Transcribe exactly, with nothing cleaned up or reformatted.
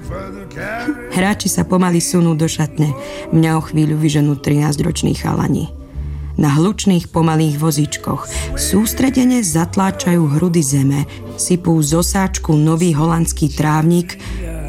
Hráči sa pomaly sunú do šatne. Mňa o chvíľu vyženú trinásťroční chalani. Na hlučných pomalých vozíčkoch sústredene zatláčajú hrudy zeme, sypú z osáčku nový holandský trávnik